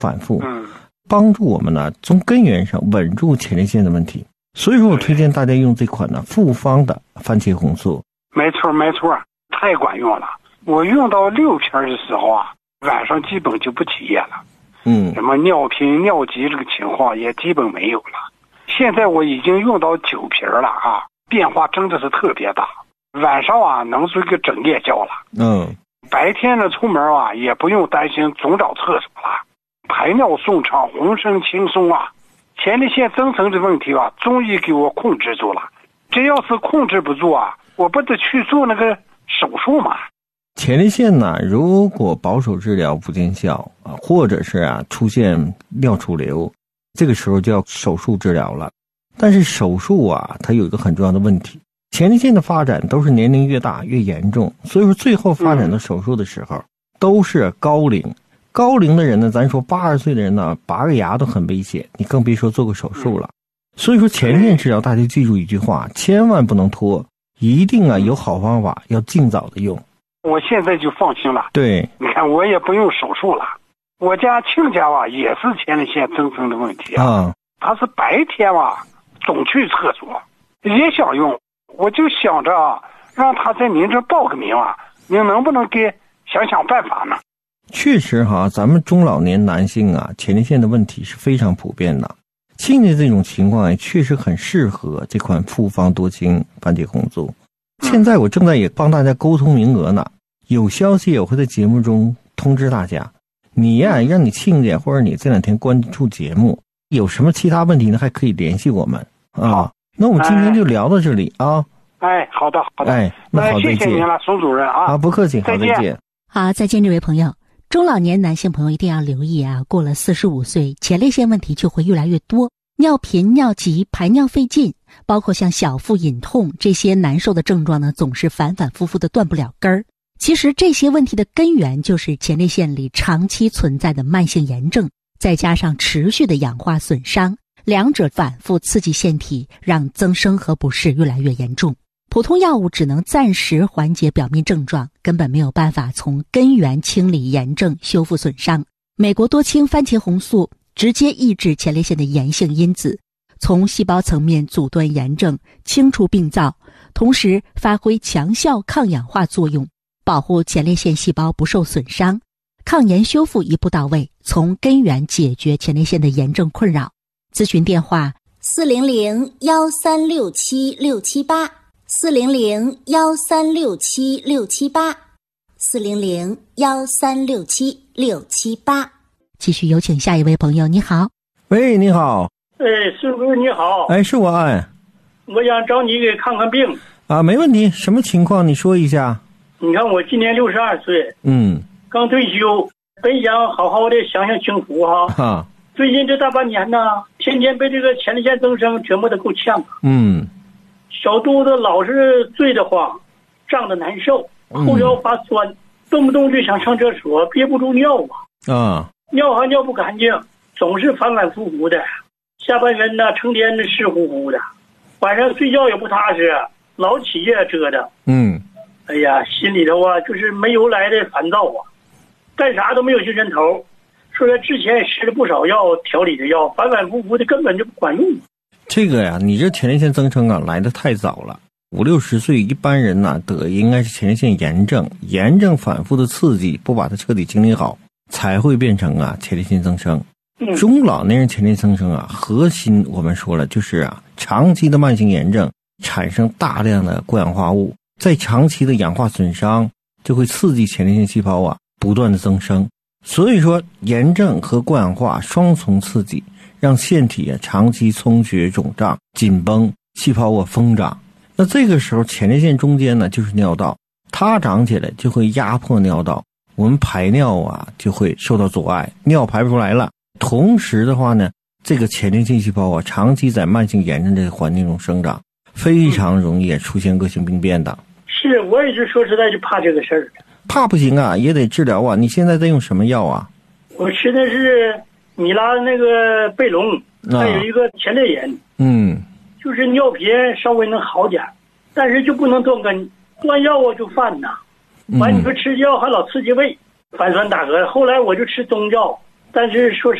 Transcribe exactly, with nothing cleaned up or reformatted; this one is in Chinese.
反复， 嗯， 帮助我们呢从根源上稳住前列腺的问题。所以说我推荐大家用这款呢复方的番茄红素。 没错没错，太管用了。我用到六片的时候啊，晚上基本就不起夜了。 嗯， 什么尿频尿急这个情况也基本没有了。现在我已经用到九瓶了啊，变化真的是特别大。晚上啊能睡个整夜觉了。 嗯， 白天呢出门啊也不用担心总找厕所了，排尿顺畅，浑身轻松啊。前列腺增生的问题啊，中医给我控制住了。这要是控制不住啊，我不得去做那个手术嘛。 前列腺呢，如果保守治疗不见效啊，或者是啊出现尿储留，这个时候就要手术治疗了。但是手术啊，它有一个很重要的问题，前列腺的发展都是年龄越大越严重，所以说最后发展到手术的时候，嗯、都是高龄。高龄的人呢，咱说八十岁的人呢，拔个牙都很危险，你更别说做个手术了。所以说前列腺治疗，大家记住一句话，千万不能拖，一定啊有好方法，要尽早的用。 我现在就放心了。 对， 你看我也不用手术了。我家亲家啊也是前列腺增生的问题啊， 啊他是白天啊总去厕所，也想用，我就想着啊，让他在您这报个名啊，您能不能给想想办法呢？ 确实哈，咱们中老年男性啊，前列腺的问题是非常普遍的。现在这种情况也确实很适合这款复方多清番茄红素。现在我正在也帮大家沟通名额呢，有消息我会在节目中通知大家。你呀、啊，让你亲家或者你这两天关注节目，有什么其他问题呢，还可以联系我们啊。那我们今天就聊到这里啊。 哎，好的好的。 哎，那好，再见。 谢谢您了，宋主任啊。 啊，不客气，好， 再再见。 好，再见，这位朋友。中老年男性朋友一定要留意啊，过了四十五岁，前列腺问题就会越来越多，尿频、尿急、排尿费劲，包括像小腹隐痛这些难受的症状呢，总是反反复复的断不了根儿。其实这些问题的根源就是前列腺里长期存在的慢性炎症，再加上持续的氧化损伤，两者反复刺激腺体，让增生和不适越来越严重。普通药物只能暂时缓解表面症状，根本没有办法从根源清理炎症、修复损伤。美国多清番茄红素直接抑制前列腺的炎性因子，从细胞层面阻断炎症，清除病灶，同时发挥强效抗氧化作用，保护前列腺细胞不受损伤，抗炎修复一步到位，从根源解决前列腺的炎症困扰。咨询电话四零零幺三六七六七八。四零零幺三六七六七八，四零零幺三六七六七八。 继续有请下一位朋友，你好。 喂，你好。 哎，孙哥你好。 哎，是我哎。 我想找你给看看病。 啊，没问题，什么情况你说一下。 你看我今年六十二岁， 嗯， 刚退休，本想好好的享享清福哈。 哈。 最近这大半年呢，天天被这个前列腺增生折磨得够呛。 嗯。 小肚子老是坠得慌，胀得难受，后腰发酸，嗯、动不动就想上厕所，憋不住尿啊！ 啊， 尿还尿不干净，总是反反复复的。下半身呢，成天的湿乎乎的，晚上睡觉也不踏实，老起夜折腾。 嗯， 哎呀，心里头啊，就是没由来的烦躁啊，干啥都没有精神头。说他之前也吃了不少药，调理的药，反反复复的，根本就不管用。 这个呀，你这前列腺增生啊来得太早了，五六十岁一般人呢得应该是前列腺炎症，炎症反复的刺激，不把它彻底清理好，才会变成啊前列腺增生。 嗯、 中老年人前列腺增生啊，核心我们说了就是啊长期的慢性炎症产生大量的过氧化物，在长期的氧化损伤就会刺激前列腺细胞啊不断的增生，所以说炎症和过氧化双重刺激。让腺体啊长期充血肿胀紧绷，细胞啊疯长。那这个时候前列腺中间呢就是尿道，它长起来就会压迫尿道，我们排尿啊就会受到阻碍，尿排不出来了。同时的话呢，这个前列腺细胞啊长期在慢性炎症这个环境中生长，非常容易出现恶性病变的。 是，我也是说实在就怕这个事儿。 怕不行啊，也得治疗啊。你现在在用什么药啊？ 我吃的是米拉那个贝隆，还有一个前列炎， 嗯， 就是尿频稍微能好点，但是就不能断根，断药啊就犯呐。完你说吃药还老刺激胃，反酸打嗝。后来我就吃中药， 但是说实